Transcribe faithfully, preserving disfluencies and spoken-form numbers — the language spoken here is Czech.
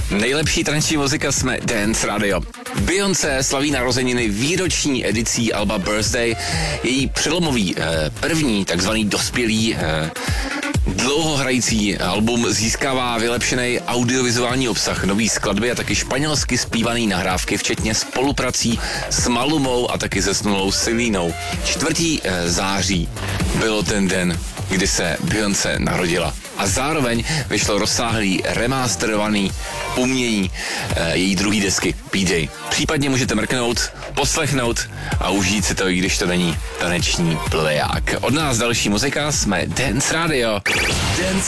Nejlepší tanční muzika jsme Dance Radio. Beyoncé slaví narozeniny výroční edicí alba Birthday. Její přelomový eh, první takzvaný dospělý eh, dlouhohrající album získává vylepšený audiovizuální obsah, nový skladby a taky španělsky zpívaný nahrávky, včetně spoluprací s Malumou a taky se snulou Selenou. čtvrtého září bylo ten den, kdy se Beyoncé narodila. A zároveň vyšlo rozsáhlý remasterovaný umění e, její druhý desky P J. Případně můžete mrknout, poslechnout a užít si to, i když to není taneční pleják. Od nás další muzika, jsme Dance Radio. Dance